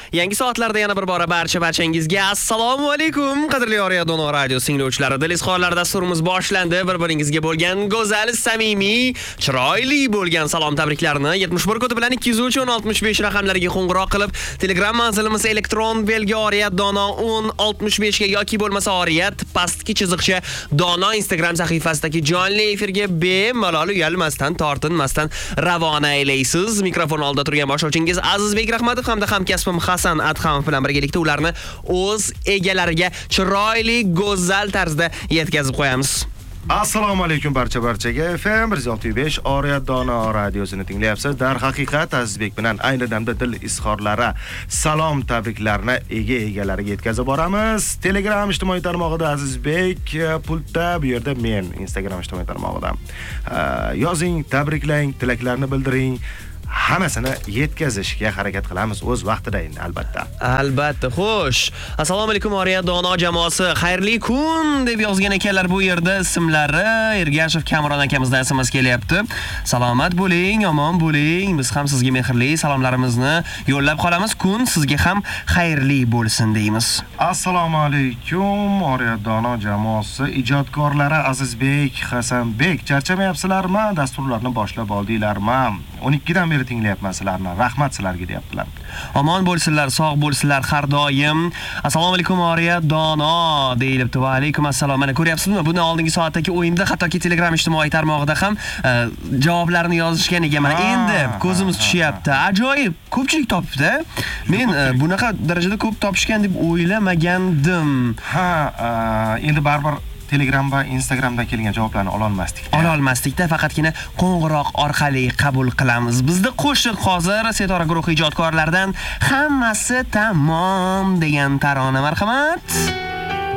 Yangi soatlarda yana bir bora barchangizga assalomu alaykum. Qadrli Oriya Dono radio tinglovchilari, Dilizxonlar dasturimiz boshlandi. Bir-biringizga bo'lgan go'zal, samimiy, chiroyli bo'lgan salom tabriklarni 71 kodi bilan 203 65 raqamlariga qo'ng'iroq qilib, Telegram manzilimiz elektron belgi Oriya Dono 1065 ga yoki bo'lmasa Oriyat pastki chiziqcha Dono Instagram sahifasidagi jonli efirga bemalol uyalmasdan, tortinmasdan ravona aylaysiz. Mikrofon oldida turgan boshlovchingiz Azizbek Rahmatov hamda hamkasbim Hasan Adhamov bilan birgalikda ularni o'z egalariga chiroyli, go'zal tarzda yetkazib qo'yamiz. Assalomu alaykum barchaga. FM 165 Oriya Dono radiosini tinglayapsiz. Dar haqiqat Azizbek bilan ayni damda dil izhorlari, salom tabriklarni egalariga yetkazib boramiz. Telegram ijtimoiy tarmog'ida Azizbek pultda, bu yerda men Instagram ijtimoiy tarmog'ida. Yozing, tabriklang, tilaklarni bildiring. Hammasini yetkazishga harakat qilamiz o'z vaqtida endi albatta. Albatta, xo'sh. Assalomu alaykum Oriya Dono jamoasi. Xayrli kun deb yozgan ekanlar bu yerda ismlari. Ergashev Kamron akamizdan SMS kelyapti. Salomat bo'ling, omon bo'ling. Biz ham sizga mehrli salomlarimizni yo'llab qolamiz. Kun sizga ham xayrli bo'lsin deymiz. Assalomu alaykum Oriya Dono jamoasi, ijodkorlari Azizbek, Hasanbek. Charchamayapsizlarmi? Dasturlarni boshlab oldinglarmi? 12 dan beri tinglayapman sizlarni. Rahmat sizlarga deyaptilar. Omon bo'lsinlar, sog' bo'lsinlar har doim. Assalomu alaykum Oriya Dono deyilibdi. Va alaykum assalom. Mana ko'ryapsizmi? Buni oldingi soatdagi o'yinda hattoki Telegram ijtimoiy tarmog'ida ham javoblarni yozishgan ekan. Mana endi ko'zimiz tushyapti. Ajoyib, ko'pchilik topibdi. Men bunaqa darajada ko'p topishgan deb o'ylamagandim. Endi baribir Telegram va Instagramdan kelgan javoblarni ololmasdik-da, faqatgina qo'ng'iroq orqali qabul qilamiz. Bizda qo'shiq hozir Setora guruhi ijodkorlaridan hammasi tamom degan tarona, marhamat.